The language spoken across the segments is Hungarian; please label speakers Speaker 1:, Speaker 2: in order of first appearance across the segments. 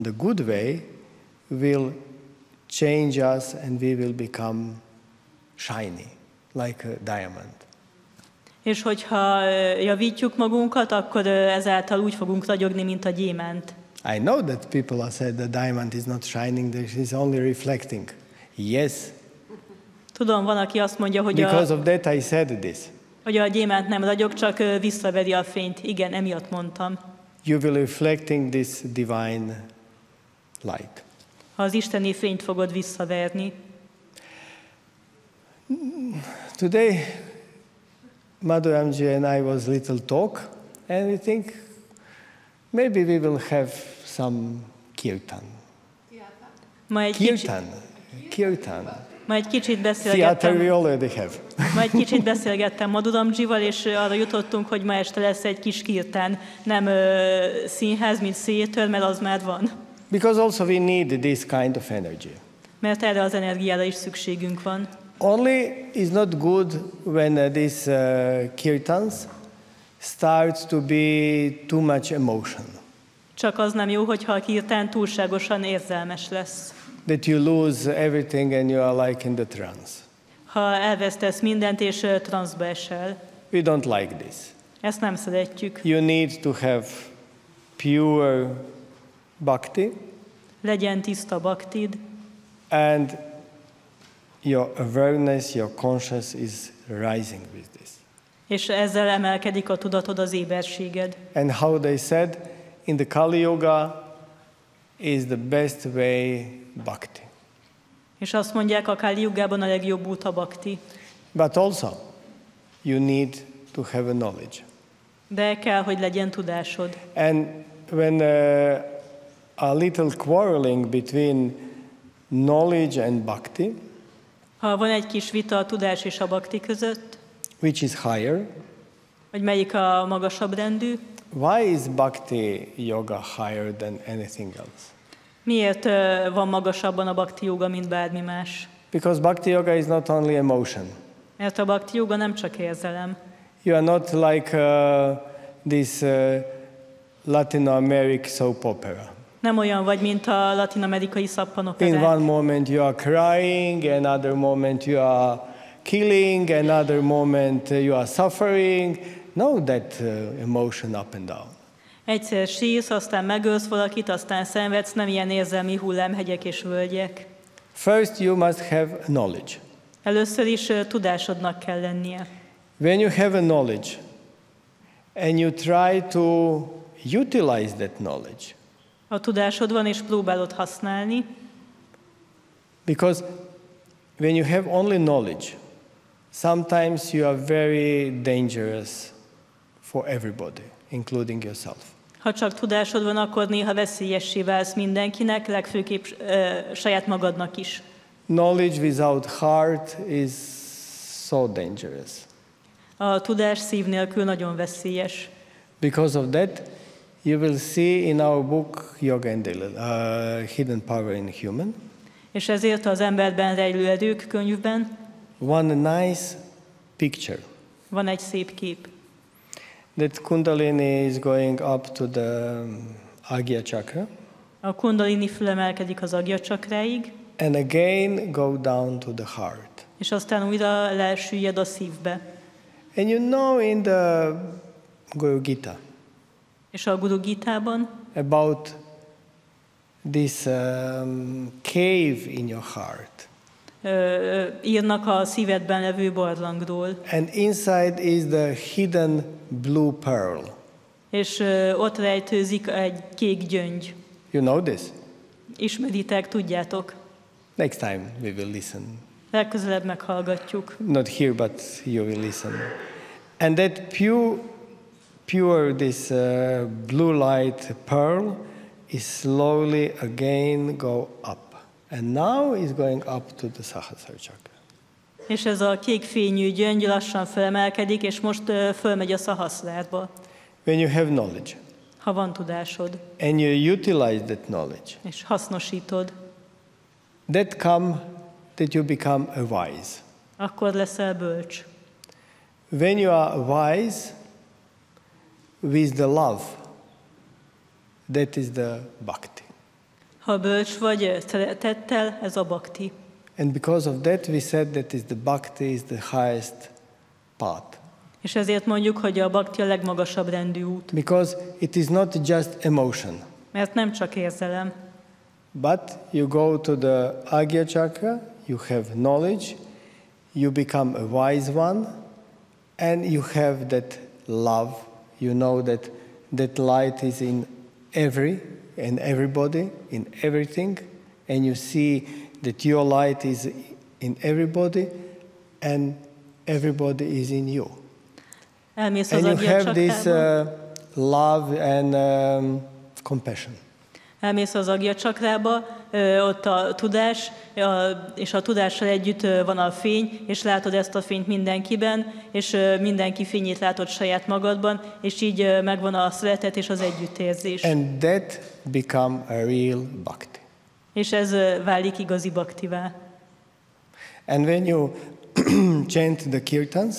Speaker 1: the good way will change us and we will become shiny, like a diamond.
Speaker 2: És hogyha javítjuk magunkat, akkor ezáltal úgy fogunk ragyogni, mint a gyémánt.
Speaker 1: I know that people have said the diamond is not shining, it is only reflecting. Yes.
Speaker 2: Tudom, van, aki azt mondja, hogy
Speaker 1: Because of that I said this.
Speaker 2: hogy a gyémánt nem ragyog, csak visszaveri a fényt. Igen, emiatt mondtam.
Speaker 1: You will reflecting this divine light.
Speaker 2: Ha az isteni fényt fogod visszaverni.
Speaker 1: Today, Madhu Amji and I was little talk, and we think maybe we will have some kirtan.
Speaker 2: Ma egy kicsit
Speaker 1: Theater we already have.
Speaker 2: Ma egy kicsit beszélgettem Madhu Amjival, és arra jutottunk, hogy ma este lesz egy kis kirtán, nem színház, mint theater, mert az már van.
Speaker 1: Because also we need this kind of energy.
Speaker 2: Mert erre az energiára is szükségünk van.
Speaker 1: Only is not good when these kirtans starts to be too much emotion.
Speaker 2: Csak az nem jó, hogyha a kirtán túlságosan érzelmes lesz.
Speaker 1: That you lose everything and you are like in the trance.
Speaker 2: Ha elvesztesz mindent és transzba esel.
Speaker 1: We don't like this.
Speaker 2: Ezt nem szeretjük.
Speaker 1: You need to have pure bhakti.
Speaker 2: Legyen tiszta baktid.
Speaker 1: And your awareness, your conscious is rising with this.
Speaker 2: És ezzel emelkedik a tudatod, az éberséged.
Speaker 1: And how they said, in the Kali Yuga is the best way bhakti.
Speaker 2: És azt mondják, a Kali Yugában a legjobb út a bhakti.
Speaker 1: But also, you need to have a knowledge.
Speaker 2: De kell, hogy legyen tudásod.
Speaker 1: And when a little quarreling between knowledge and bhakti,
Speaker 2: ha van egy kis vita a tudás és a bhakti között,
Speaker 1: which is higher,
Speaker 2: hogy melyik a magasabb rendű,
Speaker 1: why is bhakti yoga higher than anything else?
Speaker 2: Miért van magasabban a bhakti yoga, mint bármi más?
Speaker 1: Because bhakti yoga is not only emotion.
Speaker 2: Mert a bhakti yoga nem csak érzelem.
Speaker 1: You are not like this Latin American soap opera.
Speaker 2: Nem olyan vagy, mint a latin-amerikai szappanoperák.
Speaker 1: In one moment you are crying, another moment you are killing, another moment you are suffering. No, that emotion up and down.
Speaker 2: Egyszer sírsz, aztán megölsz valakit, aztán szenvedsz, nem ilyen érzelmi hullámhegyek és völgyek.
Speaker 1: First you must have knowledge.
Speaker 2: Először is tudásodnak kell lennie.
Speaker 1: When you have a knowledge and you try to utilize that knowledge.
Speaker 2: Ha tudásod van és próbálod használni.
Speaker 1: Because when you have only knowledge, sometimes you are very dangerous for everybody, including yourself.
Speaker 2: Ha csak tudásod van, akkor néha veszélyessé válsz mindenkinek, legfőképp saját magadnak is.
Speaker 1: Knowledge without heart is so dangerous.
Speaker 2: A tudás szív nélkül nagyon veszélyes.
Speaker 1: Because of that, you will see in our book Yoga and Hidden Power in Human.
Speaker 2: És ezért az emberben rejlő erők könyvben
Speaker 1: one nice picture.
Speaker 2: Van egy szép kép.
Speaker 1: That Kundalini is going up to the Agya chakra.
Speaker 2: A Kundalini fölemelkedik az Agya csakráig.
Speaker 1: And again go down to the heart.
Speaker 2: És aztán újra lesüllyed a szívbe.
Speaker 1: And you know in the Guru Gita.
Speaker 2: És a Guru Gitában
Speaker 1: about this cave in your heart.
Speaker 2: Írnak a szívedben levő barlangról.
Speaker 1: And inside is the hidden blue pearl.
Speaker 2: És ott rejtőzik egy kék gyöngy.
Speaker 1: You know this?
Speaker 2: Ismeritek, tudjátok.
Speaker 1: Next time we will listen.
Speaker 2: Legközelebb meghallgatjuk.
Speaker 1: Not here, but you will listen. And that pure this blue light pearl is slowly again go up. And now is going up to the Sahasrara chakra.
Speaker 2: És ez a kék fényű gyöngy lassan felemelkedik, és most fölmegy a Szahaszrárba.
Speaker 1: When you have knowledge.
Speaker 2: Ha van tudásod.
Speaker 1: And you utilize that knowledge.
Speaker 2: És hasznosítod.
Speaker 1: That you become a wise.
Speaker 2: Akkor leszel bölcs.
Speaker 1: When you are wise with the love, that is the bhakti.
Speaker 2: Ha bölcs vagy szeretettel, ez a bhakti.
Speaker 1: And because of that, we said that is the bhakti is the highest path.
Speaker 2: És ezért mondjuk, hogy a bhakti a legmagasabb rendű út.
Speaker 1: Because it is not just emotion.
Speaker 2: Mert nem csak érzelem.
Speaker 1: But you go to the Agya Chakra, you have knowledge, you become a wise one, and you have that love. You know that that light is in everybody, in everything, and you see that your light is in everybody, and everybody is in you.
Speaker 2: Elmész
Speaker 1: And
Speaker 2: az
Speaker 1: you
Speaker 2: Agya
Speaker 1: have this
Speaker 2: Csakrába.
Speaker 1: love and compassion.
Speaker 2: Elmész az Agya Csakrába, ott a tudás, és a tudással együtt van a fény, és látod ezt a fényt mindenkiben, és mindenki fényét látod saját magadban, és így megvan a szeretet és az együttérzés.
Speaker 1: And that become a real bhakti.
Speaker 2: És ez válik igazi bhaktivá.
Speaker 1: And when you chant the kirtans,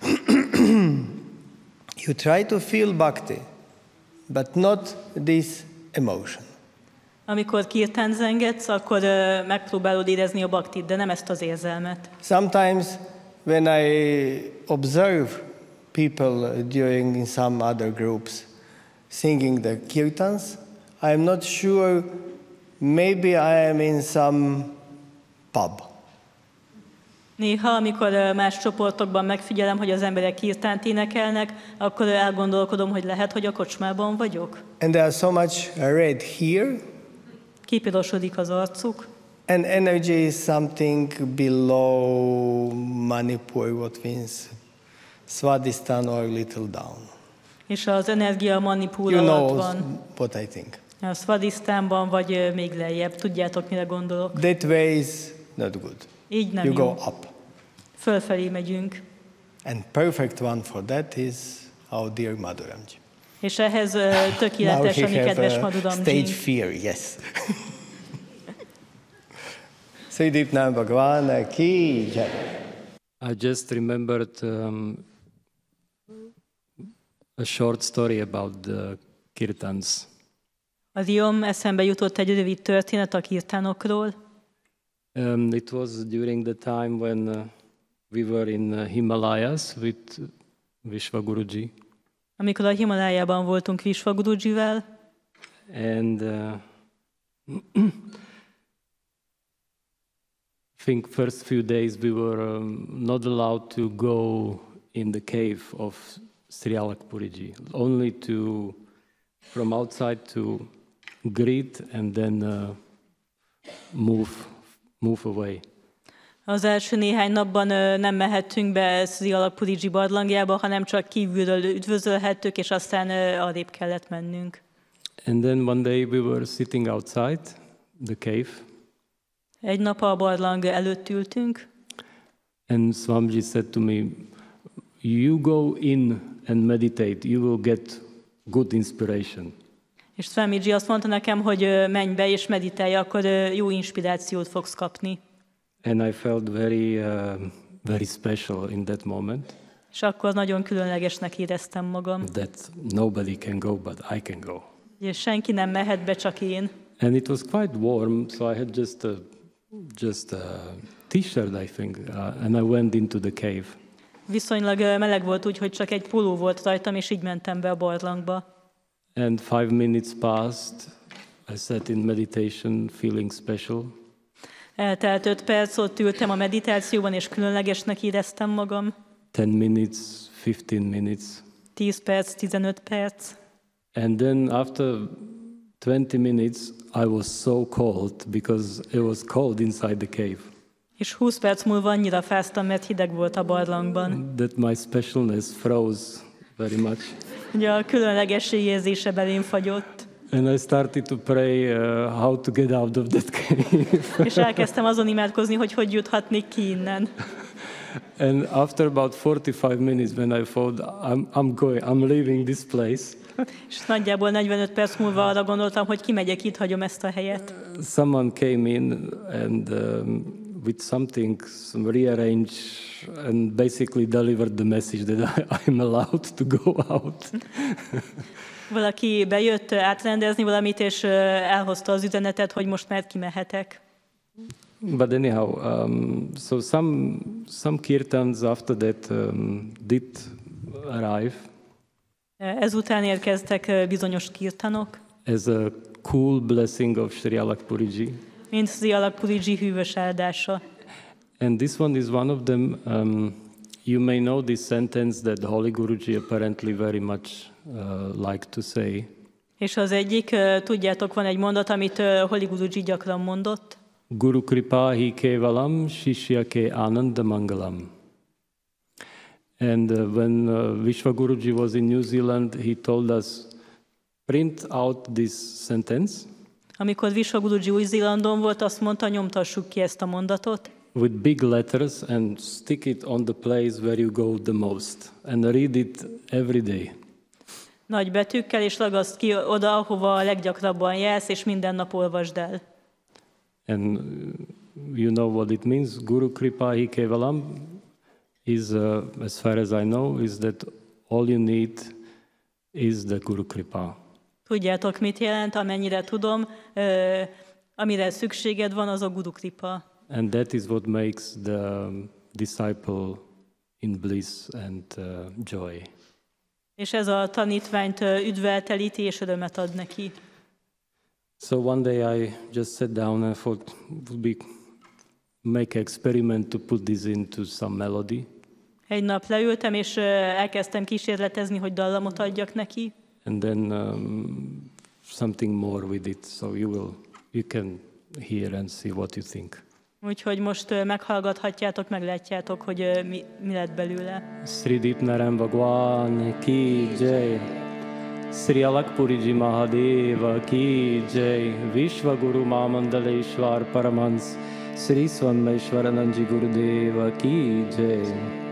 Speaker 1: you try to feel bhakti, but not this emotion.
Speaker 2: Amikor kirtán zengetsz, akkor megpróbálod érezni a bhaktit, de nem ezt az érzelmet.
Speaker 1: Sometimes when I observe people during in some other groups singing the kirtans, I am not sure, maybe I am in some pub.
Speaker 2: Néha, amikor más csoportokban megfigyelem, hogy az emberek kirtánt énekelnek, akkor elgondolkodom, hogy lehet, hogy a kocsmában vagyok.
Speaker 1: And there are so much red here,
Speaker 2: Kipirosodik az arcuk,
Speaker 1: and energy is something below Manipur, what means Svadhisthana or little down.
Speaker 2: és az energia Manipur
Speaker 1: You
Speaker 2: alatt
Speaker 1: know
Speaker 2: van.
Speaker 1: what I think.
Speaker 2: A Svadhisztánban, vagy még lejjebb. Tudjátok, mire gondolok.
Speaker 1: That way is not good.
Speaker 2: Így nem
Speaker 1: You
Speaker 2: jó.
Speaker 1: go up.
Speaker 2: Fölfelé megyünk.
Speaker 1: And perfect one for that is our dear Madhuramji.
Speaker 2: És ehhez tökéletes
Speaker 1: Now
Speaker 2: a mi
Speaker 1: he
Speaker 2: kedves
Speaker 1: have
Speaker 2: Madhuramjink.
Speaker 1: stage fear, yes. Sridipnam Bhagavan ki jai.
Speaker 3: I just remembered a short story about the kirtans.
Speaker 2: Az iom eszembe jutott egy rövid történet a kirtánokról.
Speaker 3: It was during the time when we were in Himalayas with Vishwaguruji.
Speaker 2: Amikor a Himalájában voltunk Vishwagurujivel,
Speaker 3: And I think first few days we were not allowed to go in the cave of Sri Alakpuriji, only from outside to greet and then move away.
Speaker 2: az első néhány napban nem mehettünk be Sri Alakpuriji barlangjába, hanem csak kívülről üdvözölhettük, és aztán arrébb kellett mennünk.
Speaker 3: And then one day we were sitting outside the cave,
Speaker 2: Egy nap a barlang előtt ültünk,
Speaker 3: and Swamiji said to me, "You go in and meditate, you will get good inspiration."
Speaker 2: és Swamiji azt mondta nekem, hogy menj be és meditálj, akkor jó inspirációt fogsz kapni.
Speaker 3: And I felt very special in that moment,
Speaker 2: És akkor nagyon különlegesnek éreztem magam.
Speaker 3: that nobody can go, but I can go.
Speaker 2: És senki nem mehet be, csak én.
Speaker 3: And it was quite warm, so I had just a t-shirt, I think, and I went into the cave.
Speaker 2: Viszonylag meleg volt, úgyhogy csak egy póló volt rajtam, és így mentem be a barlangba.
Speaker 3: And 5 minutes passed. I sat in meditation, feeling special.
Speaker 2: Eltelt 5 perc, ott ültem a meditációban, és különlegesnek éreztem magam.
Speaker 3: 10 minutes, 15 minutes.
Speaker 2: 10 perc, 15 perc.
Speaker 3: And then after 20 minutes, I was so cold because it was cold inside the cave,
Speaker 2: És 20 perc múlva annyira fáztam, mert hideg volt a barlangban.
Speaker 3: that my specialness froze very much.
Speaker 2: Ugye a különlegesség érzése belém fagyott.
Speaker 3: And I started to pray how to get out of that cave.
Speaker 2: És elkezdtem azon imádkozni, hogy hogy juthatnék ki innen.
Speaker 3: And after about 45 minutes, when I thought, I'm leaving this place,
Speaker 2: És nagyjából 45 perc múlva arra gondoltam, hogy kimegyek, itt hagyom ezt a helyet.
Speaker 3: someone came in and with some rearrange and basically delivered the message that I'm allowed to go out.
Speaker 2: Valaki bejött átrendezni valamit, és elhozta az üzenetet, hogy most már kimehetek.
Speaker 3: But anyhow, so some kirtans after that did arrive
Speaker 2: Ezután érkeztek bizonyos kirtanok,
Speaker 3: as a cool blessing of Sri Alakpuriji.
Speaker 2: mint Sri Alakpuriji hűvös áldása.
Speaker 3: And this one is one of them. You may know this sentence that Holy Guruji apparently very much liked to say.
Speaker 2: És az egyik, tudjátok, van egy mondat, amit Holy Guruji gyakran mondott.
Speaker 3: Guru Kripa hi kevalam shishya ke ananda mangalam. And when Vishwa Guruji was in New Zealand, he told us, print out this sentence
Speaker 2: Amikor Vishwa Guruji Új-Zélandon volt, azt mondta, nyomtassuk ki ezt a mondatot,
Speaker 3: with big letters and stick it on the place where you go the most and read it every day.
Speaker 2: nagy betűkkel, és ragaszt ki oda, ahova a leggyakrabban jársz, és minden nap olvasd el.
Speaker 3: And you know what it means. Guru Kripa hi kevalam is, as far as I know, is that all you need is the Guru Kripa.
Speaker 2: Tudjátok, mit jelent, amennyire tudom, amire szükséged van, az a Guru Kripa.
Speaker 3: And that is what makes the disciple in bliss and joy.
Speaker 2: És ez a tanítványt üdveltelíti, és örömet ad neki.
Speaker 3: So one day I just sat down and thought, make an experiment to put this into some melody.
Speaker 2: Egy nap leültem, és elkezdtem kísérletezni, hogy dallamot adjak neki.
Speaker 3: And then something more with it, so you can hear and see what you think.
Speaker 2: Úgyhogy most meghallgathatjátok, meglátjátok, hogy mi lett belőle.
Speaker 3: Sri Dipnaram Bhagwan ki jai, Sri Alakpuriji Mahadeva ki jai, Vishwa Guru Mamandaleshwar Paramhans, Sri Swammeshwarananji Gurudeva ki jai.